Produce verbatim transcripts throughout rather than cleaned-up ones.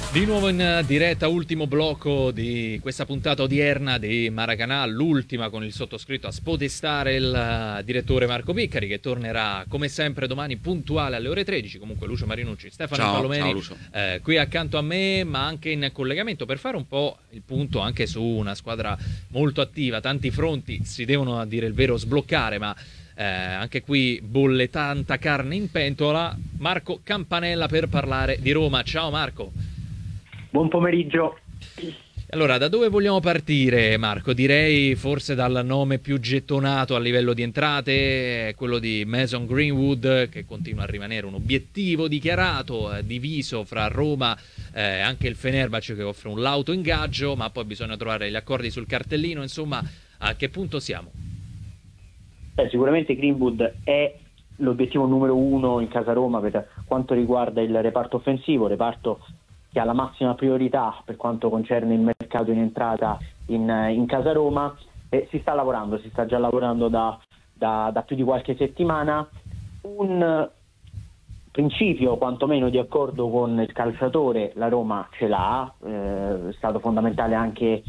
Di nuovo in diretta, ultimo blocco di questa puntata odierna di Maracanã, l'ultima con il sottoscritto a spodestare il direttore Marco Piccari, che tornerà come sempre domani puntuale alle ore tredici. Comunque Lucio Marinucci, Stefano ciao, Palomeni, ciao Lucio. Eh, qui accanto a me, ma anche in collegamento per fare un po' il punto anche su una squadra molto attiva. Tanti fronti si devono, a dire il vero, sbloccare, ma Eh, anche qui bolle tanta carne in pentola. Marco Campanella per parlare di Roma. Ciao Marco. Buon pomeriggio. Allora, da dove vogliamo partire, Marco? Direi forse dal nome più gettonato a livello di entrate, quello di Mason Greenwood, che continua a rimanere un obiettivo dichiarato, eh, diviso fra Roma e eh, anche il Fenerbahce, che offre un lauto ingaggio, ma poi bisogna trovare gli accordi sul cartellino. Insomma, a che punto siamo? Beh, sicuramente Greenwood è l'obiettivo numero uno in casa Roma per quanto riguarda il reparto offensivo, reparto che ha la massima priorità per quanto concerne il mercato in entrata in, in casa Roma. E si sta lavorando, si sta già lavorando da, da, da più di qualche settimana. Un principio quantomeno di accordo con il calciatore la Roma ce l'ha, eh, è stato fondamentale anche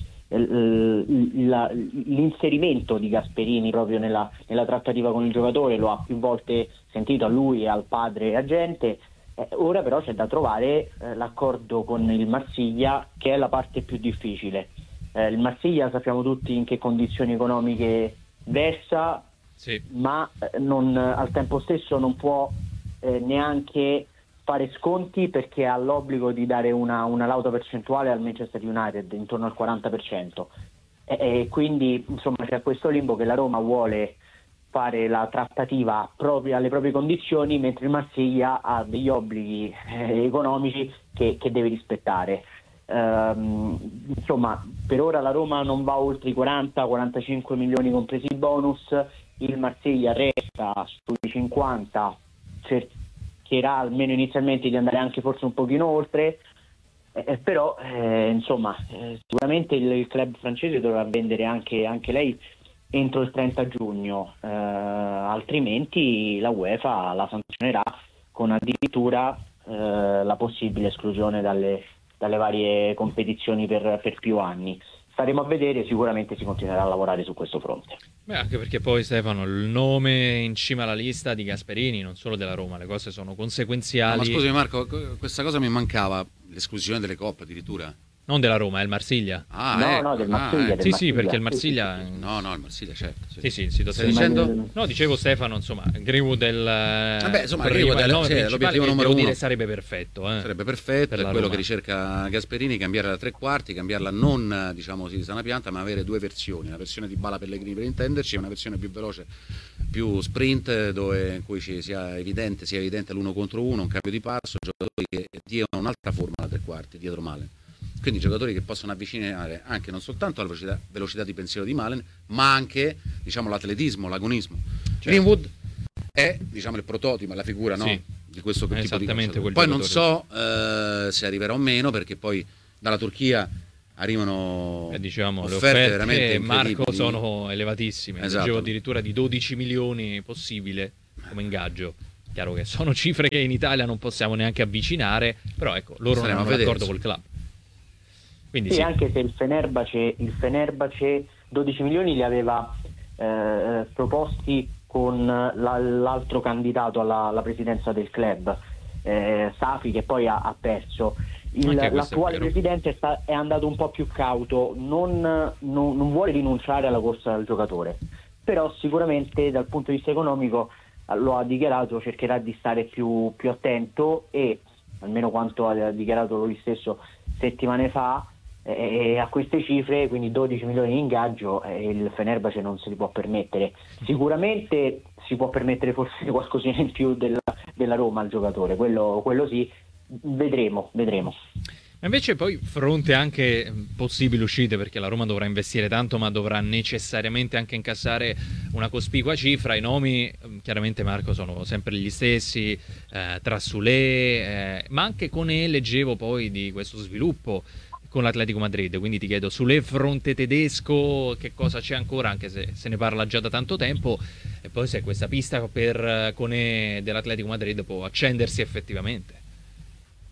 l'inserimento di Gasperini proprio nella, nella trattativa con il giocatore, lo ha più volte sentito a lui e al padre agente. Eh, ora però c'è da trovare eh, l'accordo con il Marsiglia, che è la parte più difficile. Eh, il Marsiglia sappiamo tutti in che condizioni economiche versa, sì. ma eh, non, al tempo stesso non può eh, neanche fare sconti, perché ha l'obbligo di dare una, una lauta percentuale al Manchester United intorno al quaranta per cento e, e quindi insomma c'è questo limbo che la Roma vuole fare la trattativa proprio alle proprie condizioni, mentre il Marsiglia ha degli obblighi eh, economici che, che deve rispettare. Ehm, insomma, per ora la Roma non va oltre i quaranta quarantacinque milioni compresi il bonus, il Marsiglia resta sui cinquanta, certo cercherà almeno inizialmente di andare anche forse un pochino oltre, eh, però eh, insomma eh, sicuramente il, il club francese dovrà vendere anche, anche lei entro il trenta giugno, eh, altrimenti la UEFA la sanzionerà con addirittura eh, la possibile esclusione dalle, dalle varie competizioni per, per più anni. Staremo a vedere, sicuramente si continuerà a lavorare su questo fronte. Beh, anche perché poi, Stefano, il nome in cima alla lista di Gasperini, non solo della Roma, le cose sono conseguenziali. No, ma scusami Marco, questa cosa mi mancava, l'esclusione delle coppe addirittura. Non della Roma, è il Marsiglia. Ah, no, ecco. no, del Marsiglia. Ah, del sì, Marsiglia. sì, perché il Marsiglia... Sì, sì, sì. No, no, il Marsiglia, certo. Sì, sì, sì, il sito stai dicendo... dicendo? No, dicevo Stefano, insomma, Greenwood è il... Vabbè, insomma, per Greenwood è il nome sì, principale, l'obiettivo che numero devo uno. dire sarebbe perfetto. Eh, Sarebbe perfetto, per è la quello Roma. che ricerca Gasperini, cambiare la tre quarti, cambiarla non, diciamo così, di sana pianta, ma avere due versioni, una versione di Bala Pellegrini per intenderci e una versione più veloce, più sprint, dove in cui ci sia evidente, sia evidente l'uno contro uno, un cambio di passo, giocatori che diano un'altra forma alla tre quarti, dietro Malen. Quindi giocatori che possono avvicinare anche non soltanto la velocità, velocità di pensiero di Malen, ma anche, diciamo, l'atletismo, l'agonismo. Certo. Greenwood è, diciamo, il prototipo, la figura, sì, no? Di questo tipo di calciatore. Poi giocatore. non so eh, se arriverà o meno, perché poi dalla Turchia arrivano eh, diciamo, offerte, le offerte veramente Marco sono elevatissime. Esatto. Leggevo addirittura di dodici milioni possibile come ingaggio. Chiaro che sono cifre che in Italia non possiamo neanche avvicinare, però ecco, loro non hanno un accordo col club. Quindi sì, sì, anche se il Fenerbahce, il Fenerbahce dodici milioni li aveva eh, proposti con la, l'altro candidato alla, alla presidenza del club, eh, Safi, che poi ha, ha perso. Il, l'attuale presidente sta, è andato un po' più cauto, non, non, non vuole rinunciare alla corsa al giocatore, però sicuramente dal punto di vista economico lo ha dichiarato, cercherà di stare più, più attento e, almeno quanto ha dichiarato lui stesso settimane fa, e a queste cifre, quindi dodici milioni di ingaggio, eh, il Fenerbahce non se li può permettere. Sicuramente si può permettere forse qualcosina in più della, della Roma al giocatore, quello, quello sì, vedremo, vedremo. Invece poi fronte anche possibili uscite, perché la Roma dovrà investire tanto ma dovrà necessariamente anche incassare una cospicua cifra. I nomi chiaramente, Marco, sono sempre gli stessi, eh, Trassulè, eh, ma anche Koné, leggevo poi di questo sviluppo con l'Atletico Madrid, quindi ti chiedo sulle fronte tedesco che cosa c'è ancora, anche se se ne parla già da tanto tempo, e poi se questa pista per Koné dell'Atletico Madrid può accendersi effettivamente.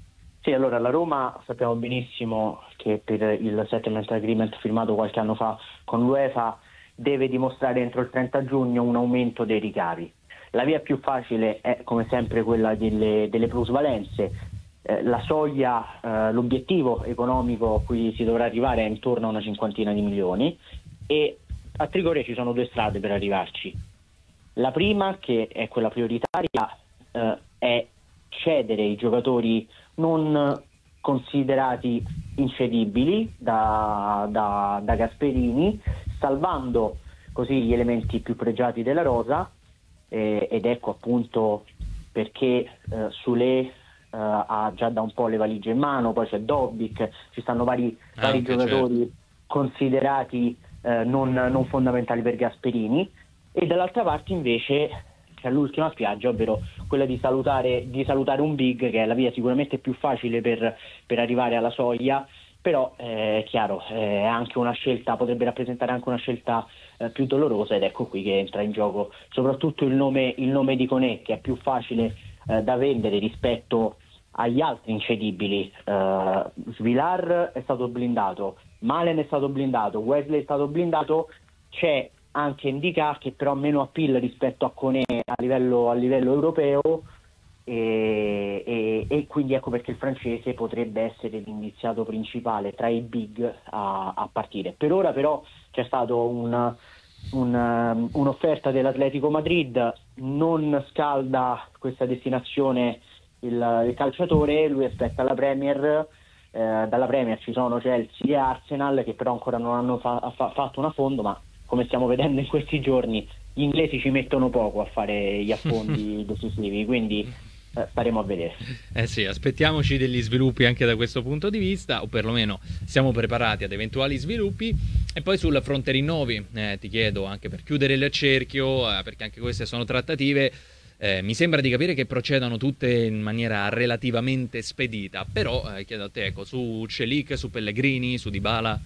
Sì, allora la Roma sappiamo benissimo che per il settlement agreement firmato qualche anno fa con l'UEFA deve dimostrare entro il trenta giugno un aumento dei ricavi. La via più facile è come sempre quella delle, delle plusvalenze. Eh, la soglia, eh, l'obiettivo economico a cui si dovrà arrivare è intorno a una cinquantina di milioni e a Trigoria ci sono due strade per arrivarci. La prima, che è quella prioritaria, eh, è cedere i giocatori non considerati incedibili da, da, da Gasperini, salvando così gli elementi più pregiati della rosa, eh, ed ecco appunto perché eh, Sule eh, ha già da un po' le valigie in mano, poi c'è Dobbik, ci stanno vari, vari giocatori certo. considerati eh, non, non fondamentali per Gasperini, e dall'altra parte invece c'è l'ultima spiaggia, ovvero quella di salutare, di salutare un big, che è la via sicuramente più facile per, per arrivare alla soglia, però eh, è chiaro, è anche una scelta, potrebbe rappresentare anche una scelta eh, più dolorosa, ed ecco qui che entra in gioco soprattutto il nome, il nome di Koné, che è più facile eh, da vendere rispetto agli altri incedibili. eh, Svilar è stato blindato, Malen è stato blindato, Wesley è stato blindato, c'è anche Ndicà che però ha meno appeal rispetto a Koné a livello, a livello europeo, e, e, e quindi ecco perché il francese potrebbe essere l'indiziato principale tra i big a, a partire. Per ora però c'è stato un, un, un'offerta dell'Atletico Madrid, non scalda questa destinazione il, il calciatore, lui aspetta la Premier. Eh, dalla Premier ci sono Chelsea e Arsenal che però ancora non hanno fa- fa- fatto un affondo, ma come stiamo vedendo in questi giorni gli inglesi ci mettono poco a fare gli affondi decisivi, quindi eh, staremo a vedere. Eh sì, aspettiamoci degli sviluppi anche da questo punto di vista, o perlomeno siamo preparati ad eventuali sviluppi. E poi sul fronte rinnovi, eh, ti chiedo, anche per chiudere il cerchio, eh, perché anche queste sono trattative, eh, mi sembra di capire che procedano tutte in maniera relativamente spedita, però eh, chiedo a te, ecco, su Celik, su Pellegrini, su Dybala.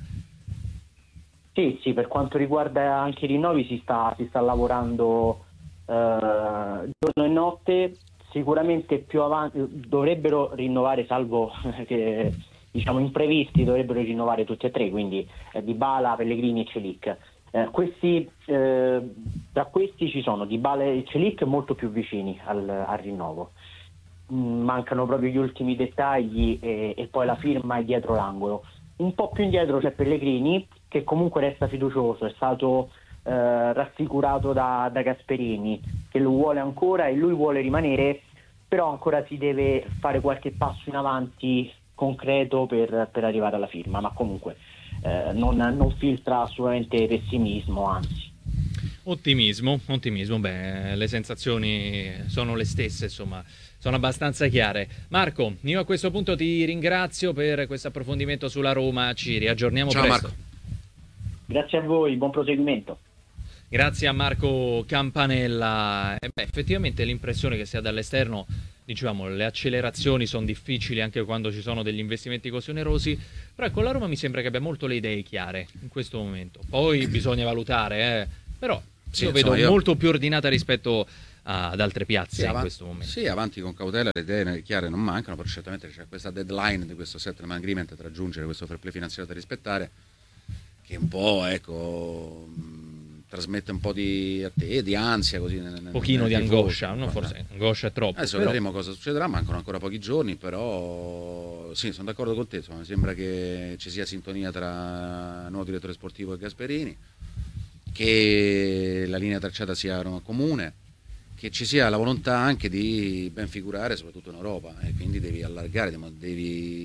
Sì, sì, per quanto riguarda anche i rinnovi si sta, si sta lavorando eh, giorno e notte. Sicuramente più avanti dovrebbero rinnovare, salvo che diciamo imprevisti, dovrebbero rinnovare tutti e tre, quindi eh, Dybala, Pellegrini e Celik. Eh, questi, eh, da questi ci sono Dybala e Celik molto più vicini al, al rinnovo. Mm, mancano proprio gli ultimi dettagli e, e poi la firma è dietro l'angolo. Un po' più indietro c'è Pellegrini, che comunque resta fiducioso, è stato eh, rassicurato da, da Gasperini, che lo vuole ancora e lui vuole rimanere, però ancora si deve fare qualche passo in avanti concreto per, per arrivare alla firma, ma comunque eh, non, non filtra assolutamente pessimismo, anzi. Ottimismo, ottimismo, beh, le sensazioni sono le stesse, insomma, sono abbastanza chiare. Marco, io a questo punto ti ringrazio per questo approfondimento sulla Roma, ci riaggiorniamo Ciao, presto. Marco. Grazie a voi, buon proseguimento. Grazie a Marco Campanella. Eh beh, effettivamente l'impressione che si ha dall'esterno, diciamo, le accelerazioni sono difficili anche quando ci sono degli investimenti così onerosi, però con la Roma mi sembra che abbia molto le idee chiare in questo momento. Poi bisogna valutare, eh, però sì, io insomma, vedo io... molto più ordinata rispetto a, ad altre piazze sì, in avanti, questo momento. Sì, avanti con cautela, le idee chiare non mancano, però certamente c'è questa deadline di questo settlement agreement da raggiungere, questo fair play finanziario da rispettare, che un po', ecco, mh, trasmette un po' di, di ansia, così un pochino di angoscia, no? Forse angoscia è troppo. Adesso però... vedremo cosa succederà, mancano ancora pochi giorni, però sì, sono d'accordo con te, insomma, mi sembra che ci sia sintonia tra nuovo direttore sportivo e Gasperini, che la linea tracciata sia comune, che ci sia la volontà anche di ben figurare soprattutto in Europa, e quindi devi allargare, devi